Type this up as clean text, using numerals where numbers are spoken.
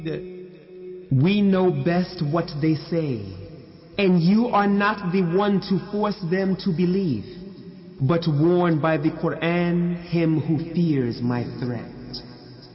We know best what they say, and you are not the one to force them to believe, but warn by the Quran him who fears my threat.